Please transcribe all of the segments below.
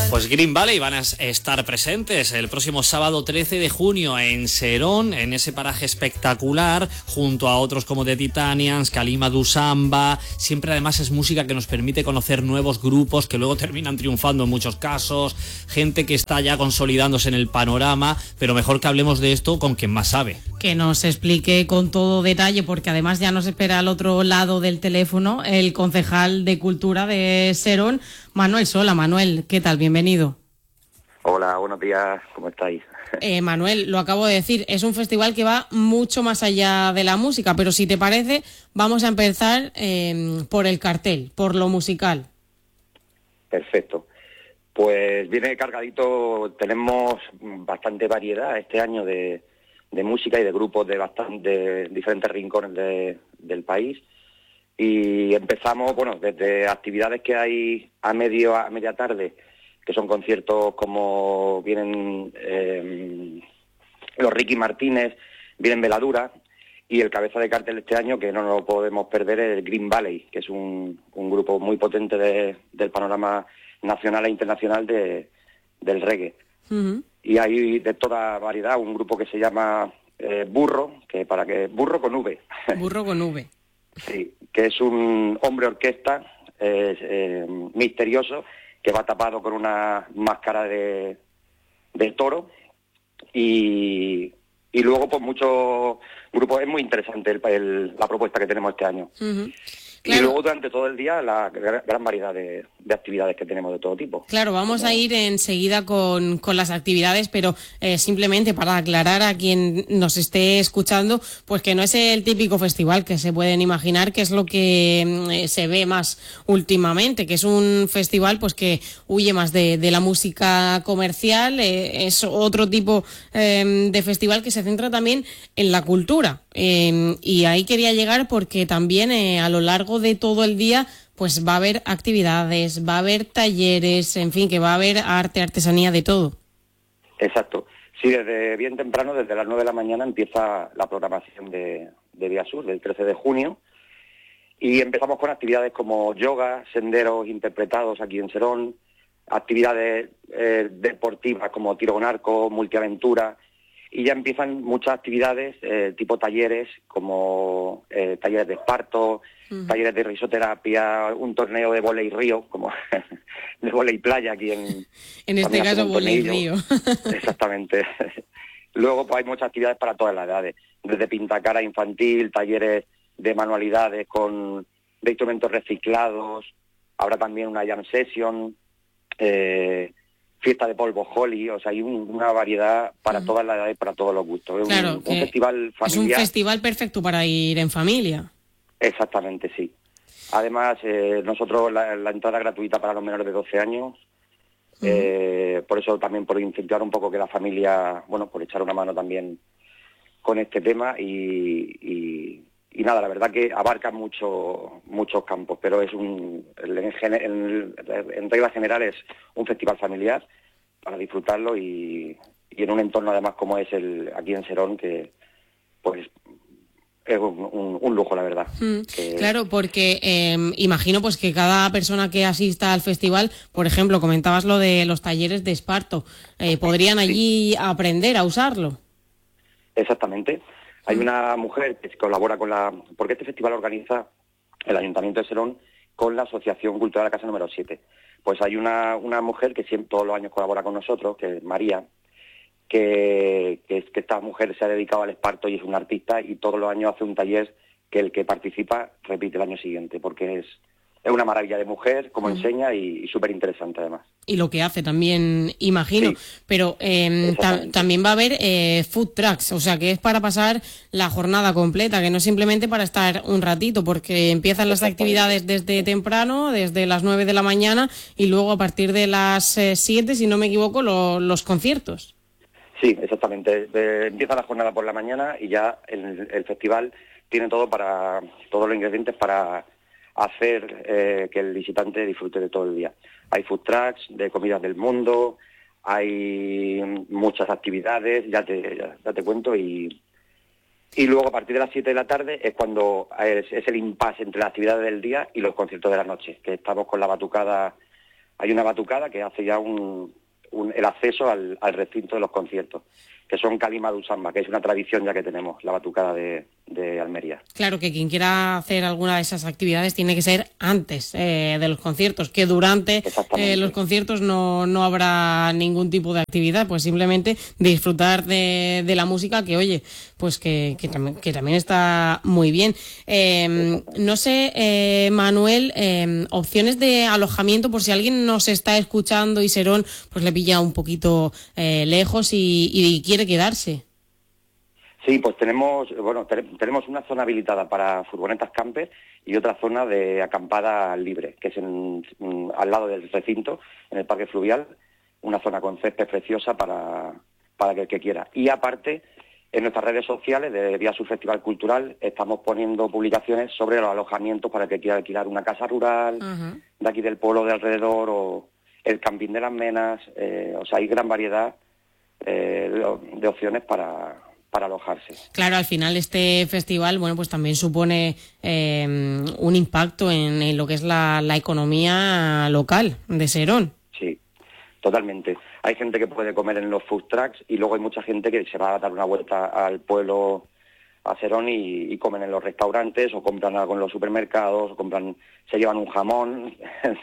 Pues Green Valley van a estar presentes el próximo sábado 13 de junio en Serón, en ese paraje espectacular, junto a otros como The Titanians, Kalima Du Samba. Siempre además es música que nos permite conocer nuevos grupos que luego terminan triunfando en muchos casos, gente que está ya consolidándose en el panorama, pero mejor que hablemos de esto con quien más sabe. Que nos explique con todo detalle, porque además ya nos espera al otro lado del teléfono el concejal de Cultura de Serón, Manuel Sola. Manuel, ¿qué tal? Bienvenido. Hola, buenos días, ¿cómo estáis? Manuel, lo acabo de decir, es un festival que va mucho más allá de la música, pero si te parece, vamos a empezar por el cartel, por lo musical. Perfecto. Pues viene cargadito, tenemos bastante variedad este año de música y de grupos de diferentes rincones del país. Y empezamos, desde actividades que hay a media tarde, que son conciertos como vienen los Ricky Martínez, vienen Veladura, y el cabeza de cartel este año, que no nos lo podemos perder, es el Green Valley, que es un grupo muy potente del panorama nacional e internacional del reggae. Uh-huh. Y hay de toda variedad, un grupo que se llama Burro, Burro con V. Burro con V. Sí, que es un hombre orquesta misterioso que va tapado con una máscara de toro y luego pues muchos grupos. Es muy interesante la propuesta que tenemos este año. Uh-huh. Claro. Y luego durante todo el día la gran variedad de actividades que tenemos de todo tipo. Claro, vamos a ir enseguida con las actividades, pero simplemente para aclarar a quien nos esté escuchando, pues que no es el típico festival que se pueden imaginar, que es lo que se ve más últimamente, que es un festival pues que huye más de la música comercial, es otro tipo de festival que se centra también en la cultura. Y ahí quería llegar porque también a lo largo de todo el día pues va a haber actividades, va a haber talleres, en fin, que va a haber arte, artesanía, de todo. Exacto. Sí, desde bien temprano, desde las 9 de la mañana empieza la programación de Vía Sur, del 13 de junio, y empezamos con actividades como yoga, senderos interpretados aquí en Serón, actividades deportivas como tiro con arco, multiaventura, y ya empiezan muchas actividades tipo talleres, como talleres de esparto, uh-huh, talleres de risoterapia, un torneo de vóley río, como de vóley playa aquí en este caso vóley río. Exactamente. Luego pues hay muchas actividades para todas las edades, desde pintacara infantil, talleres de manualidades de instrumentos reciclados, habrá también una jam session, fiesta de polvo Holly, o sea, hay una variedad para todas las edades, para todos los gustos. Claro, un festival familiar. Es un festival perfecto para ir en familia. Exactamente, sí. Además, nosotros la entrada gratuita para los menores de 12 años, uh-huh, por eso también por incentivar un poco que la familia, por echar una mano también con este tema y nada, la verdad que abarca muchos campos, pero es en regla general es un festival familiar para disfrutarlo y en un entorno además como es aquí en Serón, que pues es un lujo, la verdad. Claro, porque imagino pues que cada persona que asista al festival, por ejemplo, comentabas lo de los talleres de esparto, podrían allí aprender a usarlo. Exactamente. Hay una mujer que colabora porque este festival organiza el Ayuntamiento de Serón con la Asociación Cultural de la Casa número 7. Pues hay una mujer que siempre todos los años colabora con nosotros, que es María, que esta mujer se ha dedicado al esparto y es una artista, y todos los años hace un taller que el que participa repite el año siguiente, porque es una maravilla de mujer, como enseña, y súper interesante además. Y lo que hace también, imagino. Sí, pero también va a haber food trucks, o sea que es para pasar la jornada completa, que no es simplemente para estar un ratito, porque empiezan las actividades desde temprano, desde las 9 de la mañana, y luego a partir de las 7, si no me equivoco, los conciertos. Sí, exactamente. Empieza la jornada por la mañana y ya el festival tiene todos los ingredientes para hacer que el visitante disfrute de todo el día. Hay food trucks de comidas del mundo, hay muchas actividades, ya te cuento, y luego a partir de las 7 de la tarde es cuando es el impasse entre las actividades del día y los conciertos de la noche, que estamos con la batucada hay una batucada que hace ya el acceso al recinto de los conciertos, que son Calima du Samba, que es una tradición ya que tenemos, la batucada de Almería. Claro, que quien quiera hacer alguna de esas actividades tiene que ser antes de los conciertos, que durante los conciertos no habrá ningún tipo de actividad, pues simplemente disfrutar de la música, que oye, pues que también está muy bien. No sé, Manuel, opciones de alojamiento por si alguien nos está escuchando y Serón pues le pilla un poquito lejos y quiere quedarse. Sí, pues tenemos una zona habilitada para furgonetas camper y otra zona de acampada libre, que es al lado del recinto, en el parque fluvial, una zona con césped preciosa para el que quiera. Y aparte, en nuestras redes sociales de Biasur Festival Cultural estamos poniendo publicaciones sobre los alojamientos para el que quiera alquilar una casa rural, de aquí del pueblo de alrededor, o el camping de las Menas. O sea, hay gran variedad de opciones para alojarse. Claro, al final este festival, bueno, pues también supone un impacto en lo que es la economía local de Serón. Sí, totalmente. Hay gente que puede comer en los food trucks y luego hay mucha gente que se va a dar una vuelta al pueblo, a Serón, y comen en los restaurantes o compran algo en los supermercados, se llevan un jamón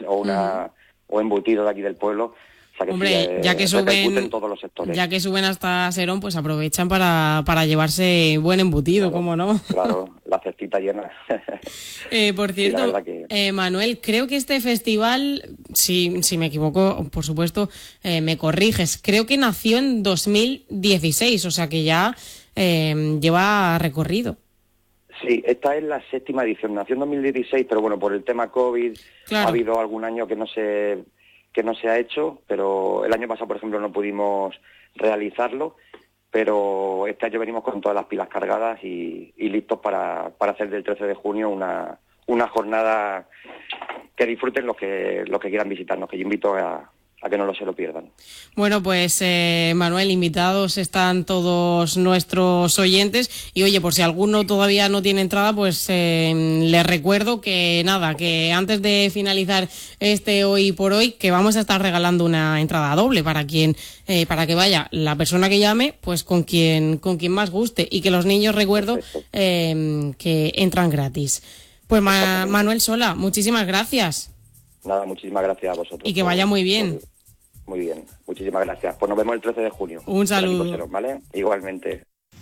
o embutido de aquí del pueblo. O sea que hombre, ya que suben en todos los sectores. Ya que suben hasta Serón, pues aprovechan para llevarse buen embutido, claro, ¿cómo no? Claro, la cestita llena. Por cierto, sí, Manuel, creo que este festival, si me equivoco, por supuesto, me corriges, creo que nació en 2016, o sea que ya lleva recorrido. Sí, esta es la 7ª edición, nació en 2016, pero bueno, por el tema COVID ha habido algún año que no se ha hecho, pero el año pasado, por ejemplo, no pudimos realizarlo, pero este año venimos con todas las pilas cargadas y listos para hacer del 13 de junio una jornada que disfruten los que quieran visitarnos, que yo invito a que no se lo pierdan. Bueno, pues Manuel, invitados están todos nuestros oyentes y oye, por si alguno todavía no tiene entrada, pues les recuerdo que antes de finalizar este Hoy por Hoy, que vamos a estar regalando una entrada doble para que vaya la persona que llame, pues con quien más guste, y que los niños, recuerdo, que entran gratis. Pues Manuel Sola, muchísimas gracias. Nada, muchísimas gracias a vosotros. Y que vaya muy bien. Muy bien, muchísimas gracias. Pues nos vemos el 13 de junio. Un saludo. ¿Vale? Igualmente.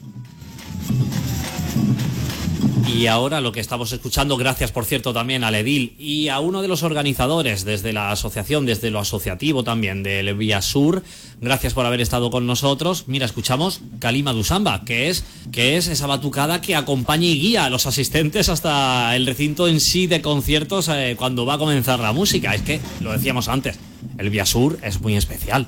Y ahora lo que estamos escuchando, gracias por cierto también al edil y a uno de los organizadores desde la asociación, desde lo asociativo también del Biasur, gracias por haber estado con nosotros. Mira, escuchamos Calima du Samba, que es esa batucada que acompaña y guía a los asistentes hasta el recinto en sí de conciertos cuando va a comenzar la música. Es que, lo decíamos antes, el Biasur es muy especial.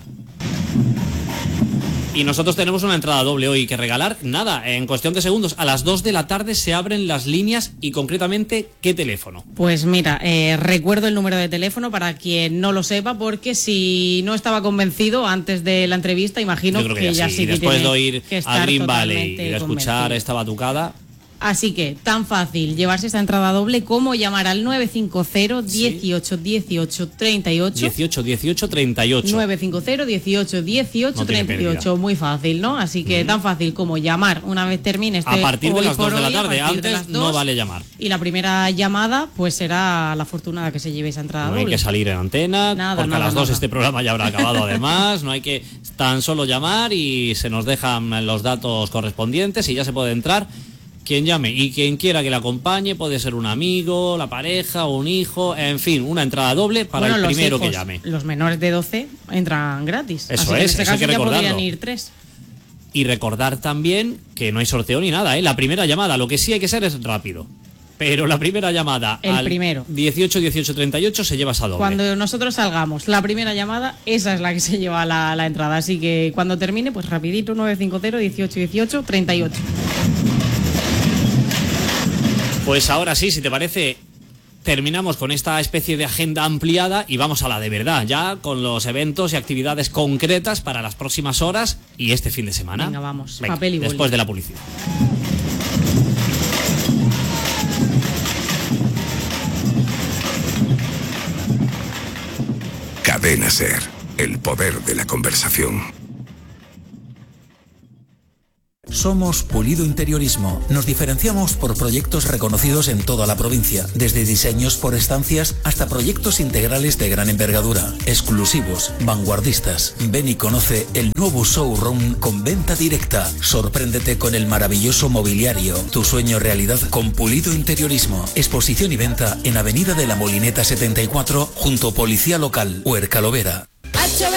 Y nosotros tenemos una entrada doble hoy que regalar. Nada, en cuestión de segundos, a las 2 de la tarde se abren las líneas y concretamente, ¿qué teléfono? Pues mira, recuerdo el número de teléfono para quien no lo sepa, porque si no estaba convencido antes de la entrevista, imagino que ya sí. Y después de oír a Green Valley y de escuchar esta batucada. Así que, tan fácil llevarse esta entrada doble como llamar al 950 18 18 38. 18 38. 950 18 18 38. Muy fácil, ¿no? Así que tan fácil como llamar una vez termine este. A partir de las 2 de la hoy, tarde, antes no vale llamar. Y la primera llamada, pues será la afortunada que se lleve esa entrada doble. No hay que salir en antena, porque a las 2 este programa ya habrá acabado además. No hay que tan solo llamar y se nos dejan los datos correspondientes y ya se puede entrar. Quien llame y quien quiera que le acompañe, puede ser un amigo, la pareja o un hijo, en fin, una entrada doble para el primero que llame. Los menores de 12 entran gratis. Eso así es, en este eso hay caso que ya recordarlo. podrían ir 3. Y recordar también que no hay sorteo ni nada, ¿eh? La primera llamada, lo que sí hay que ser es rápido. Pero la primera llamada primero 18 18 38 se lleva esa doble. Cuando nosotros salgamos, la primera llamada, esa es la que se lleva la entrada. Así que cuando termine, pues rapidito, 950 18 18 38. Pues ahora sí, si te parece, terminamos con esta especie de agenda ampliada y vamos a la de verdad, ya con los eventos y actividades concretas para las próximas horas y este fin de semana. Venga, vamos, papel y boli. Después de la publicidad. Cadena SER, el poder de la conversación. Somos Pulido Interiorismo. Nos diferenciamos por proyectos reconocidos en toda la provincia, desde diseños por estancias hasta proyectos integrales de gran envergadura, exclusivos, vanguardistas. Ven y conoce el nuevo showroom con venta directa. Sorpréndete con el maravilloso mobiliario. Tu sueño realidad con Pulido Interiorismo. Exposición y venta en Avenida de la Molineta 74, junto Policía Local, Huerca Lovera.